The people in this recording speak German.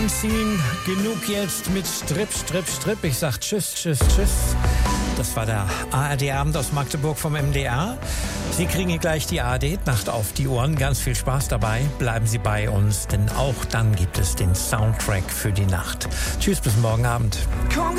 Genug jetzt mit Strip. Ich sag tschüss. Das war der ARD-Abend aus Magdeburg vom MDR. Sie kriegen hier gleich die ARD-Nacht auf die Ohren. Ganz viel Spaß dabei. Bleiben Sie bei uns, denn auch dann gibt es den Soundtrack für die Nacht. Tschüss, bis morgen Abend.